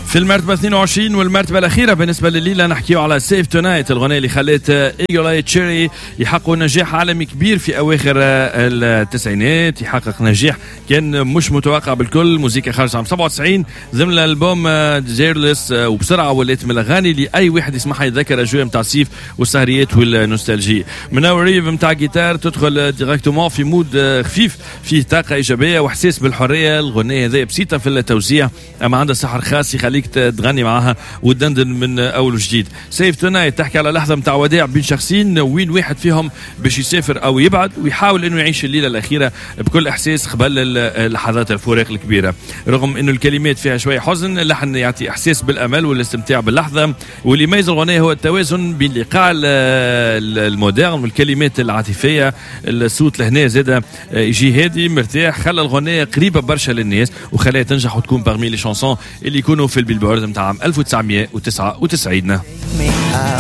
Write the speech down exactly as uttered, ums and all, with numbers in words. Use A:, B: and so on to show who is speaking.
A: في المرتبة اثنين وعشرين والمرتبة الأخيرة بالنسبة لليلة نحكيو على سيف تونايت، الغنية اللي خلت ايجل اي تشيري يحققوا نجاح عالمي كبير في أواخر التسعينات، يحقق نجاح كان مش متوقع بالكل. موسيقى خرج عام سبعة وتسعين ضمن الألبوم جيرلس، وبسرعة ولات من الأغاني اللي أي واحد يسمعها يتذكر أجواء متاع الصيف والسهريات والنوستالجيا. من أول ريف متاع جيتار تدخل ديريكتومون في مود خفيف فيه طاقة إيجابية وإحساس بالحرية. الغنية هذه بسيطة في التوزيع أما عندها سحر خاص يخليك تغني معها وتدندن من أول وجديد. سيف تونايت تحكي على لحظة متاع وداع بين شخصين، وين واحد فيهم باش يسافر أو يبعد ويحاول إنه يعيش الليلة الأخيرة بكل إحساس قبل لحظات الفراق الكبيرة. رغم إنه الكلمات فيها شوية حزن، اللحن يعطي إحساس بالأمل والاستمتاع باللحظة. واللي يميز الغنية هو التوازن بين الإيقاع المودرن والكلمات العاطفية. الصوت لهنا زاد يجي هادي مرتاح، خلى الغنية قريبة برشا للناس وخلاها تنجح وتكون بارمي لي شانسون اللي يكونوا في البيلبورد متاع عام ألف وتسعمية وتسعة وتسعين.